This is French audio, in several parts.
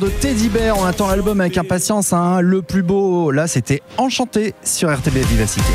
De Teddy Bear, on attend l'album avec impatience, hein. Le plus beau, là c'était Enchanté sur RTBF Vivacité.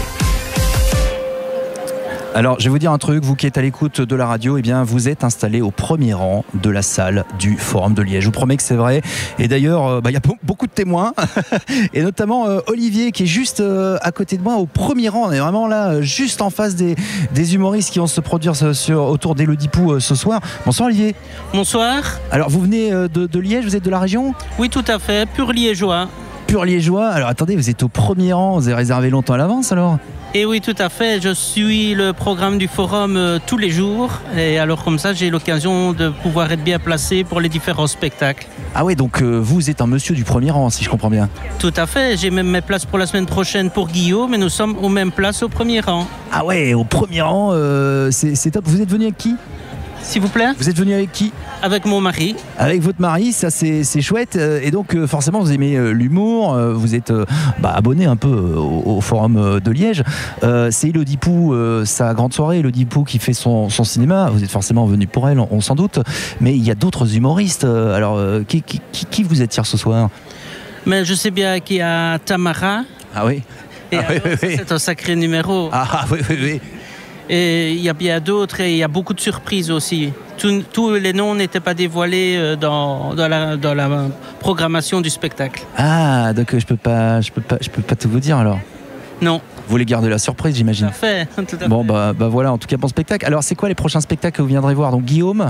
Alors, je vais vous dire un truc, vous qui êtes à l'écoute de la radio, eh bien, vous êtes installé au premier rang de la salle du Forum de Liège. Je vous promets que c'est vrai. Et d'ailleurs, il y a beaucoup de témoins, et notamment Olivier qui est juste à côté de moi au premier rang. On est vraiment là, juste en face des humoristes qui vont se produire autour d'Élodie Pou ce soir. Bonsoir Olivier. Bonsoir. Alors, vous venez de Liège, vous êtes de la région ? Oui, tout à fait, pur liégeois. Pur liégeois. Alors, attendez, vous êtes au premier rang, vous avez réservé longtemps à l'avance alors ? Et oui, tout à fait. Je suis le programme du forum tous les jours. Et alors, comme ça, j'ai l'occasion de pouvoir être bien placé pour les différents spectacles. Ah ouais, donc vous êtes un monsieur du premier rang, si je comprends bien. Tout à fait. J'ai même mes places pour la semaine prochaine pour Guillaume, mais nous sommes aux mêmes places au premier rang. Ah ouais, au premier rang, c'est top. Vous êtes venu avec qui ? S'il vous plaît ? Vous êtes venu avec qui ? Avec mon mari. Avec votre mari, ça c'est chouette. Et donc forcément vous aimez l'humour, vous êtes abonné un peu au Forum de Liège. C'est Élodie Pou, sa grande soirée, Élodie Pou qui fait son cinéma. Vous êtes forcément venu pour elle, on s'en doute. Mais il y a d'autres humoristes. Alors qui vous attire ce soir ? Mais je sais bien qu'il y a Tamara. Ah oui. Et alors, oui. C'est un sacré numéro. Ah oui. Et il y a bien d'autres et il y a beaucoup de surprises aussi. Tous les noms n'étaient pas dévoilés dans la programmation du spectacle. Ah, donc je peux pas tout vous dire alors. Non. Vous voulez garder la surprise, j'imagine. Tout à fait. Bon, bah voilà, en tout cas, bon spectacle. Alors, c'est quoi les prochains spectacles que vous viendrez voir ? Donc, Guillaume,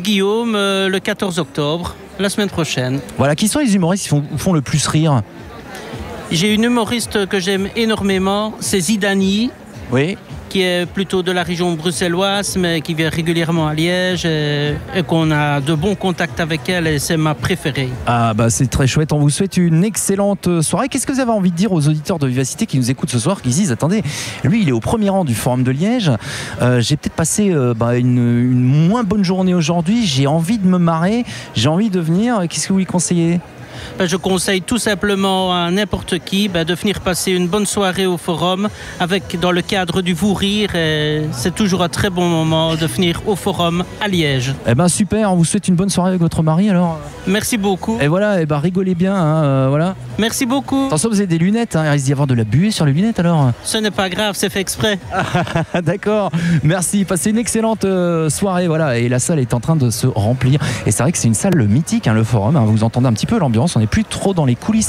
le 14 octobre, la semaine prochaine. Voilà, qui sont les humoristes qui font le plus rire ? J'ai une humoriste que j'aime énormément, c'est Zidani. Oui. Qui est plutôt de la région bruxelloise, mais qui vient régulièrement à Liège et qu'on a de bons contacts avec elle et c'est ma préférée. Ah bah c'est très chouette, on vous souhaite une excellente soirée. Qu'est-ce que vous avez envie de dire aux auditeurs de Vivacité qui nous écoutent ce soir, qui se disent, attendez, lui il est au premier rang du Forum de Liège, j'ai peut-être passé une moins bonne journée aujourd'hui, j'ai envie de me marrer, j'ai envie de venir, qu'est-ce que vous lui conseillez ? Je conseille tout simplement à n'importe qui de venir passer une bonne soirée au Forum dans le cadre du Vous Rire. Et c'est toujours un très bon moment de venir au Forum à Liège. Eh ben super, on vous souhaite une bonne soirée avec votre mari alors. Merci beaucoup. Et voilà, rigolez bien, voilà. Merci beaucoup. Attention, vous avez des lunettes, il risque d'y avoir de la buée sur les lunettes alors. Ce n'est pas grave, c'est fait exprès. D'accord, merci, passez une excellente soirée, voilà. Et la salle est en train de se remplir. Et c'est vrai que c'est une salle mythique, le Forum, vous entendez un petit peu l'ambiance. On n'est plus trop dans les coulisses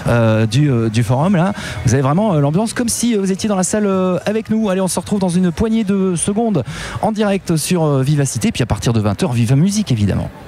du Forum là. Vous avez vraiment l'ambiance comme si vous étiez dans la salle avec nous. Allez, on se retrouve dans une poignée de secondes en direct sur Vivacité. Puis à partir de 20h, Viva Musique évidemment.